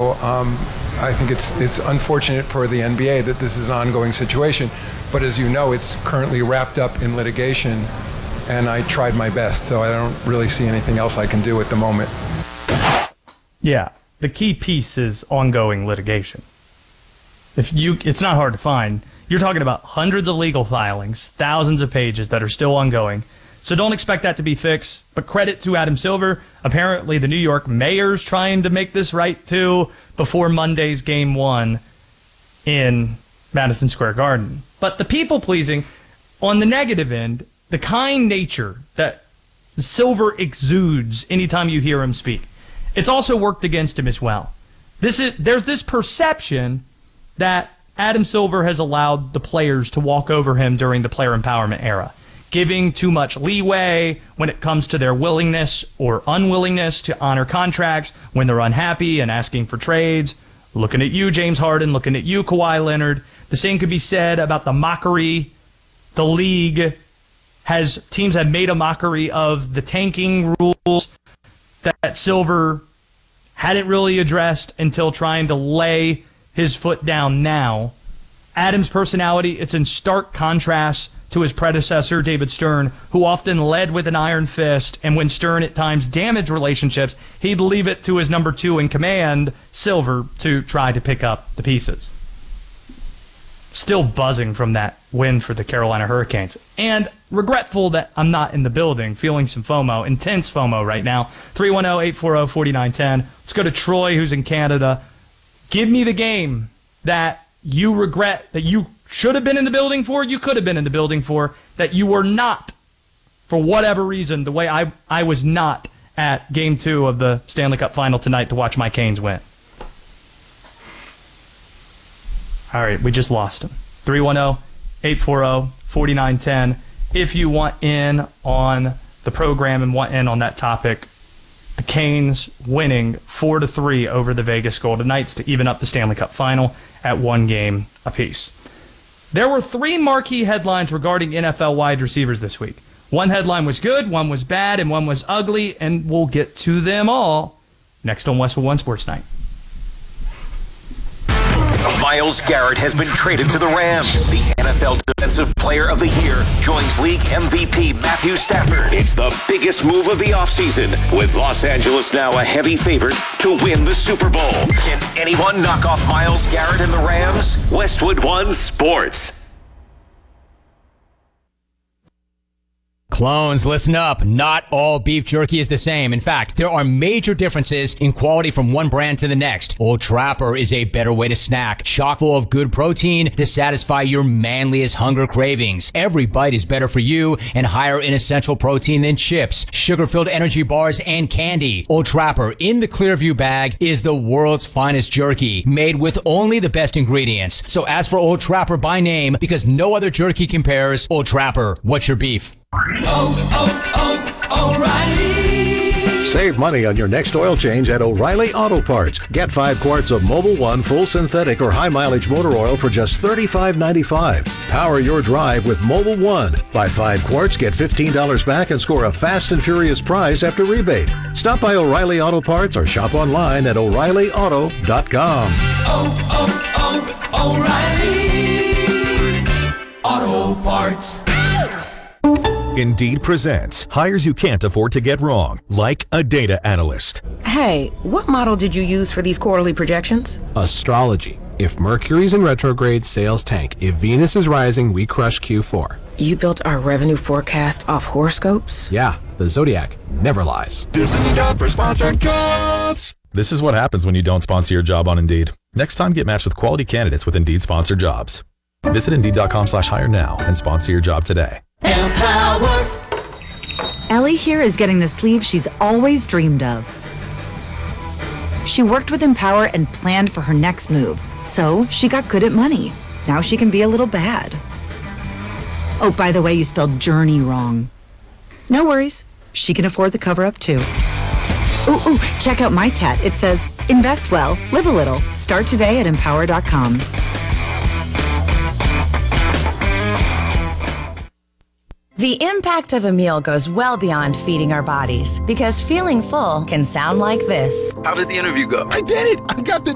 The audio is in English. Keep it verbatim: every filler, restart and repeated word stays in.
So um, I think it's it's unfortunate for the N B A that this is an ongoing situation. But as you know, it's currently wrapped up in litigation, and I tried my best. So I don't really see anything else I can do at the moment. Yeah, the key piece is ongoing litigation. If you, it's not hard to find. You're talking about hundreds of legal filings, thousands of pages that are still ongoing. So don't expect that to be fixed. But credit to Adam Silver. Apparently the New York mayor's trying to make this right too before Monday's game one in Madison Square Garden. But the people pleasing, on the negative end, the kind nature that Silver exudes anytime you hear him speak, it's also worked against him as well. This is there's this perception that Adam Silver has allowed the players to walk over him during the player empowerment era, giving too much leeway when it comes to their willingness or unwillingness to honor contracts when they're unhappy and asking for trades. Looking at you, James Harden, looking at you, Kawhi Leonard. The same could be said about the mockery. The league has, teams have made a mockery of the tanking rules that Silver hadn't really addressed until trying to lay his foot down now. Adam's personality, it's in stark contrast to his predecessor, David Stern, who often led with an iron fist, and when Stern at times damaged relationships, he'd leave it to his number two in command, Silver, to try to pick up the pieces. Still buzzing from that win for the Carolina Hurricanes. And regretful that I'm not in the building, feeling some FOMO, intense FOMO right now. three one zero, eight four zero, four nine one zero. Let's go to Troy, who's in Canada. Give me the game that you regret, that you should have been in the building for, you could have been in the building for, that you were not, for whatever reason, the way I, I was not at game two of the Stanley Cup Final tonight to watch my Canes win. All right, we just lost him. three one zero, eight four zero, four nine one zero. If you want in on the program and want in on that topic, the Canes winning four to three over the Vegas Golden Knights to even up the Stanley Cup Final at one game apiece. There were three marquee headlines regarding N F L wide receivers this week. One headline was good, one was bad, and one was ugly, and we'll get to them all next on Westwood One Sports Night. Myles Garrett has been traded to the Rams. The N F L Defensive Player of the Year joins league M V P Matthew Stafford. It's the biggest move of the offseason, with Los Angeles now a heavy favorite to win the Super Bowl. Can anyone knock off Myles Garrett and the Rams? Westwood One Sports. Clones, listen up. Not all beef jerky is the same. In fact, there are major differences in quality from one brand to the next. Old Trapper is a better way to snack, chock full of good protein to satisfy your manliest hunger cravings. Every bite is better for you and higher in essential protein than chips, sugar-filled energy bars, and candy. Old Trapper in the Clearview bag is the world's finest jerky, made with only the best ingredients. So ask for Old Trapper by name, because no other jerky compares. Old Trapper, what's your beef? Oh, oh, O'Reilly. Save money on your next oil change at O'Reilly Auto Parts. Get five quarts of Mobil One full synthetic or high mileage motor oil for just thirty-five ninety-five. Power your drive with Mobil One. Buy five quarts, get fifteen dollars back, and score a fast and furious prize after rebate. Stop by O'Reilly Auto Parts or shop online at O'Reilly Auto dot com. Oh, oh, oh, O'Reilly Auto Parts. Indeed presents hires you can't afford to get wrong, like a data analyst. Hey, what model did you use for these quarterly projections? Astrology. If Mercury's in retrograde, sales tank. If Venus is rising, we crush Q four. You built our revenue forecast off horoscopes? Yeah, the Zodiac never lies. This is a job for sponsored jobs. This is what happens when you don't sponsor your job on Indeed. Next time, get matched with quality candidates with Indeed sponsored jobs. Visit Indeed.com slash hire now and sponsor your job today. Empower. Ellie here is getting the sleeve she's always dreamed of. She worked with Empower and planned for her next move, so she got good at money. Now she can be a little bad. Oh, by the way, you spelled journey wrong. No worries. She can afford the cover-up, too. Ooh, ooh, check out my tat. It says, invest well, live a little. Start today at empower dot com. The impact of a meal goes well beyond feeding our bodies, because feeling full can sound like this. How did the interview go? I did it! I got the